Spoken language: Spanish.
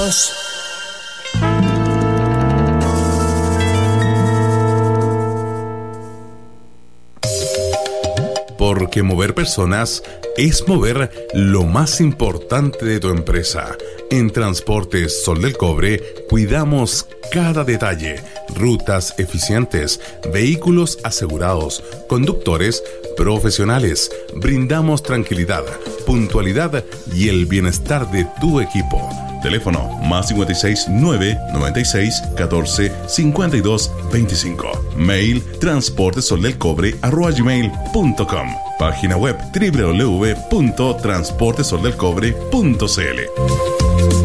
Porque mover personas es mover lo más importante de tu empresa. En Transportes Sol del Cobre cuidamos cada detalle. Rutas eficientes, vehículos asegurados, conductores profesionales. Brindamos tranquilidad, puntualidad y el bienestar de tu equipo. Teléfono más 56 9 96 14 52 25. Mail transportesoldelcobre@gmail.com. Página web www.transportesoldelcobre.cl.